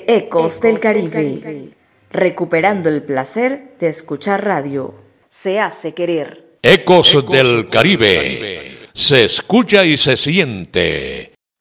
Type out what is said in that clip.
Ecos del Caribe, recuperando el placer de escuchar radio. Se hace querer. Ecos del Caribe, se escucha y se siente.